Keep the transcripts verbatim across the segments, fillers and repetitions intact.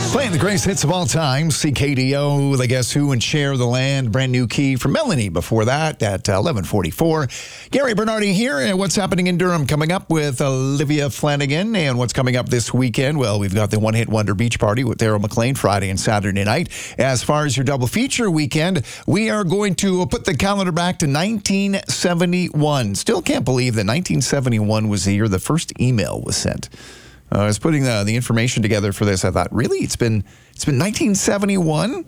Playing the greatest hits of all time, C K D O, The Guess Who, and Share the Land. Brand new key from Melanie before that at uh, eleven forty-four. Gary Bernardi here, and what's happening in Durham coming up with Olivia Flanagan. And what's coming up this weekend? Well, we've got the One Hit Wonder Beach Party with Daryl McLean Friday and Saturday night. As far as your double feature weekend, we are going to put the calendar back to nineteen seventy-one. Still can't believe that nineteen seventy-one was the year the first email was sent. Uh, I was putting the, the information together for this. I thought, really? It's been it's been nineteen seventy-one?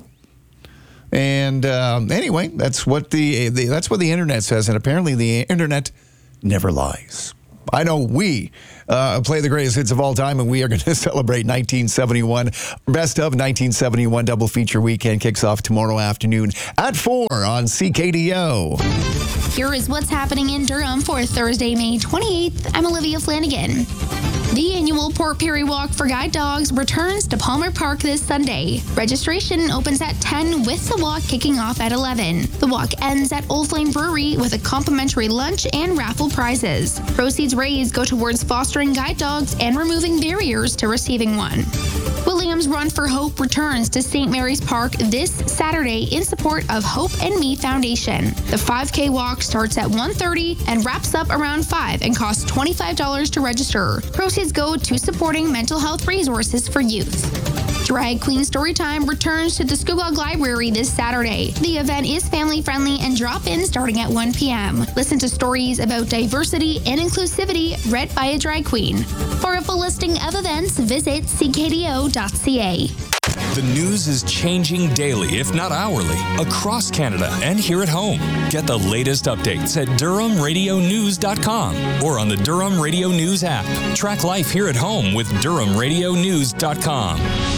And um, anyway, that's what the, the that's what the internet says. And apparently the internet never lies. I know we uh, play the greatest hits of all time, and we are going to celebrate nineteen seventy-one. Best of nineteen seventy-one double feature weekend kicks off tomorrow afternoon at four on C K D O. Here is what's happening in Durham for Thursday, May twenty-eighth. I'm Olivia Flanagan. The annual Port Perry Walk for Guide Dogs returns to Palmer Park this Sunday. Registration opens at ten with the walk kicking off at eleven. The walk ends at Old Flame Brewery with a complimentary lunch and raffle prizes. Proceeds raised go towards fostering guide dogs and removing barriers to receiving one. Williams Run for Hope returns to Saint Mary's Park this Saturday in support of Hope and Me Foundation. The five K walk starts at one thirty and wraps up around five and costs twenty-five dollars to register. Proceeds go to supporting mental health resources for youth. Drag Queen Storytime returns to the Scugog Library this Saturday. The event is family-friendly and drop-in starting at one p.m. Listen to stories about diversity and inclusivity read by a drag queen. For a full listing of events, visit c k d o dot c a. The news is changing daily, if not hourly, across Canada and here at home. Get the latest updates at durham radio news dot com or on the Durham Radio News app. Track life here at home with durham radio news dot com.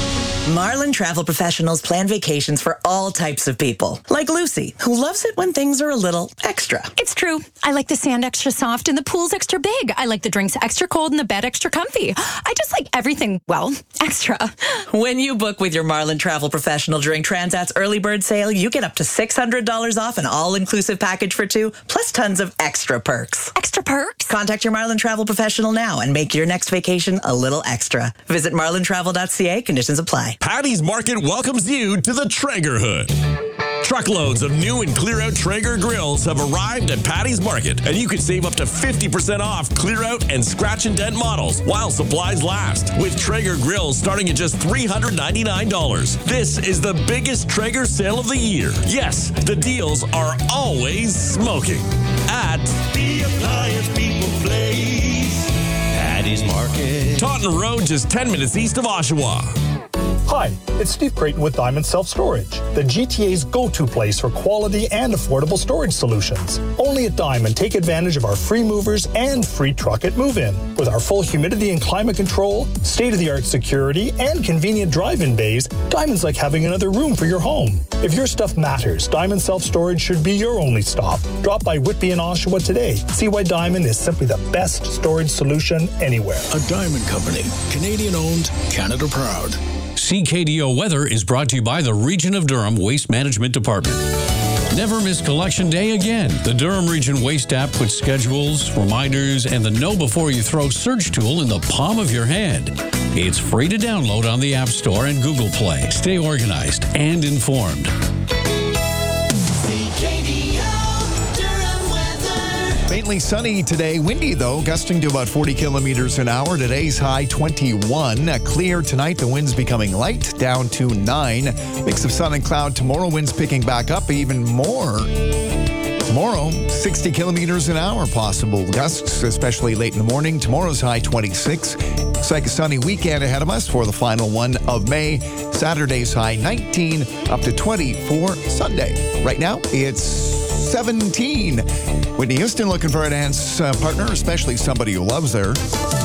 Marlin Travel Professionals plan vacations for all types of people. Like Lucy, who loves it when things are a little extra. It's true. I like the sand extra soft and the pool's extra big. I like the drinks extra cold and the bed extra comfy. I just like everything, well, extra. When you book with your Marlin Travel Professional during Transat's early bird sale, you get up to six hundred dollars off an all-inclusive package for two, plus tons of extra perks. Extra perks? Contact your Marlin Travel Professional now and make your next vacation a little extra. Visit marlin travel dot c a. Conditions apply. Patty's Market welcomes you to the Traeger Hood. Truckloads of new and clear-out Traeger grills have arrived at Patty's Market, and you can save up to fifty percent off clear-out and scratch and dent models while supplies last, with Traeger grills starting at just three hundred ninety-nine dollars. This is the biggest Traeger sale of the year. Yes, the deals are always smoking at the Appliance People Place, Patty's Market, Taunton Road, just ten minutes east of Oshawa. Hi, it's Steve Creighton with Diamond Self Storage, the G T A's go-to place for quality and affordable storage solutions. Only at Diamond, take advantage of our free movers and free truck at move-in. With our full humidity and climate control, state-of-the-art security, and convenient drive-in bays, Diamond's like having another room for your home. If your stuff matters, Diamond Self Storage should be your only stop. Drop by Whitby and Oshawa today. See why Diamond is simply the best storage solution anywhere. A Diamond Company, Canadian-owned, Canada proud. C K D O Weather is brought to you by the Region of Durham Waste Management Department. Never miss Collection Day again. The Durham Region Waste app puts schedules, reminders, and the Know Before You Throw search tool in the palm of your hand. It's free to download on the App Store and Google Play. Stay organized and informed. Mainly sunny today. Windy, though, gusting to about forty kilometers an hour. Today's high twenty-one. Uh, clear tonight. The wind's becoming light, down to nine. Mix of sun and cloud tomorrow. Winds picking back up even more. Tomorrow, sixty kilometers an hour possible. Gusts, especially late in the morning. Tomorrow's high twenty-six. Looks like a sunny weekend ahead of us for the final one of May. Saturday's high nineteen, up to twenty-four Sunday. Right now, it's seventeen. Whitney Houston looking for a dance uh, partner, especially somebody who loves her.